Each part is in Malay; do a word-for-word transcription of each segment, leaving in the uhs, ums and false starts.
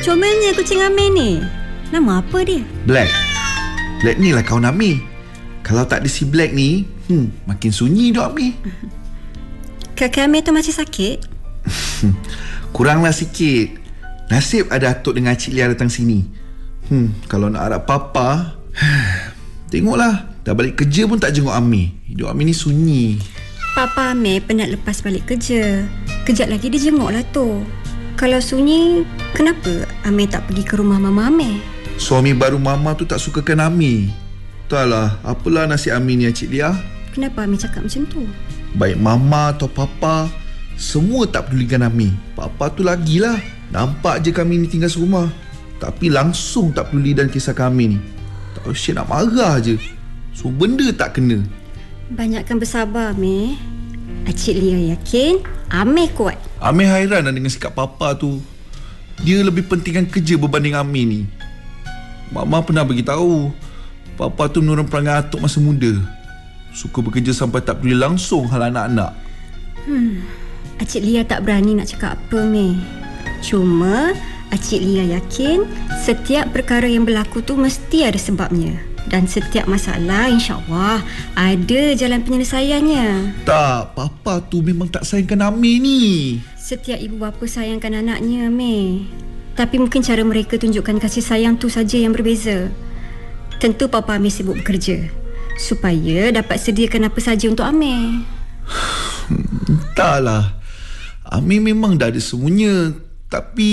Comelnya kucing Amir ni. Nama apa dia? Black. Black ni lah kawan Amir. Kalau tak ada si Black ni, hmm, makin sunyi duk Amir. Kakak Amir tu masih sakit? Kuranglah sikit. Nasib ada Atuk dengan Cik Lia datang sini. Hmm, kalau nak harap papa, tengoklah, dah balik kerja pun tak jenguk Amir. Hidup Amir ni sunyi. Papa Amir penat lepas balik kerja. Kejap lagi dia jenguk lah tu. Kalau sunyi, kenapa Amir tak pergi ke rumah Mama Amir? Suami baru Mama tu tak sukakan Amir. Entahlah, apalah nasib Amir ni, Cik Lia. Kenapa Amir cakap macam tu? Baik Mama atau Papa, semua tak pedulikan Amir. Papa tu lagilah. Nampak je kami ni tinggal serumah, tapi langsung tak peduli dan kisah kami ni. Tak usah nak marah je. So benda tak kena. Banyakkan bersabar, Amir. Cik Lia yakin Amir kuat. Amir hairan dengan sikap Papa tu. Dia lebih pentingkan kerja berbanding Amir ni. Mama pernah beritahu Papa tu menurun perangai Atuk masa muda. Suka bekerja sampai tak peduli langsung hal anak-anak. Hmm, Cik Lia tak berani nak cakap apa, Amir. Cuma Cik Lia yakin setiap perkara yang berlaku tu mesti ada sebabnya. Dan setiap masalah insya-Allah ada jalan penyelesaiannya. Tak, Papa tu memang tak sayangkan Amir ni. Setiap ibu bapa sayangkan anaknya, Amir. Tapi mungkin cara mereka tunjukkan kasih sayang tu saja yang berbeza. Tentu Papa Amir sibuk bekerja supaya dapat sediakan apa saja untuk Amir. Entahlah, Amir memang dah ada semuanya. Tapi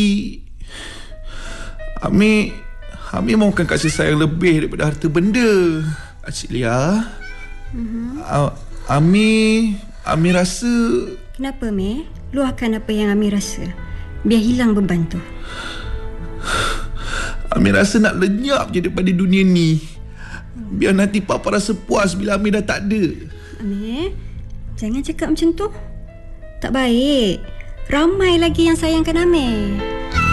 Amir Amir mahukan kasih sayang lebih daripada harta benda. Cik Lia, uh-huh. Amir Amir rasa... Kenapa, Amir? Luahkan apa yang Amir rasa, biar hilang beban tu. Amir rasa nak lenyap je daripada dunia ni. Biar nanti Papa rasa puas bila Amir dah tak ada. Amir, jangan cakap macam tu. Tak baik. Ramai lagi yang sayangkan Amir.